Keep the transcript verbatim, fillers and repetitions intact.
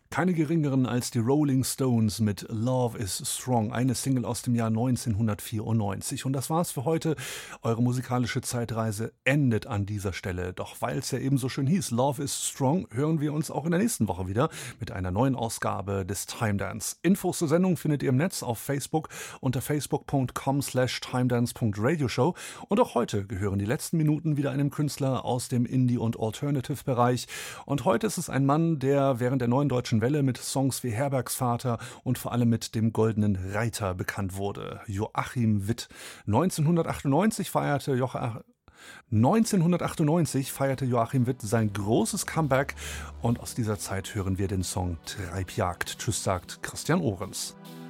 Keine geringeren als die Rolling Stones mit Love is Strong, eine Single aus dem Jahr neunzehnhundertvierundneunzig. Und das war's für heute. Eure musikalische Zeitreise endet an dieser Stelle. Doch weil es ja eben so schön hieß, Love is Strong, hören wir uns auch in der nächsten Woche wieder mit einer neuen Ausgabe des Time Dance. Infos zur Sendung findet ihr im Netz auf Facebook unter facebook.com slash timedance.radioshow. Und auch heute gehören die letzten Minuten wieder einem Künstler aus dem Indie- und Alternative-Bereich. Und heute ist es ein Mann, der während der neuen deutschen Welle mit Songs wie Herbergsvater und vor allem mit dem Goldenen Reiter bekannt wurde. Joachim Witt. neunzehnhundertachtundneunzig feierte Joachim neunzehnhundertachtundneunzig feierte Joachim Witt sein großes Comeback und aus dieser Zeit hören wir den Song Treibjagd. Tschüss, sagt Christian Ohrens.